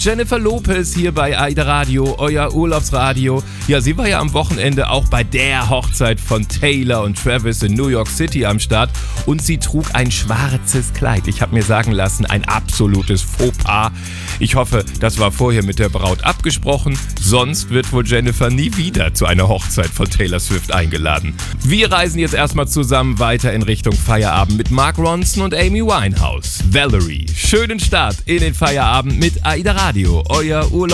Jennifer Lopez hier bei AIDA Radio, euer Urlaubsradio. Ja, sie war ja am Wochenende auch bei der Hochzeit von Taylor und Travis in New York City am Start und sie trug ein schwarzes Kleid. Ich habe mir sagen lassen, ein absolutes Fauxpas. Ich hoffe, das war vorher mit der Braut abgesprochen, sonst wird wohl Jennifer nie wieder zu einer Hochzeit von Taylor Swift eingeladen. Wir reisen jetzt erstmal zusammen weiter in Richtung Feierabend mit Mark Ronson und Amy Winehouse. Valerie, schönen Start in den Feierabend mit AIDA Radio, euer Urlaub.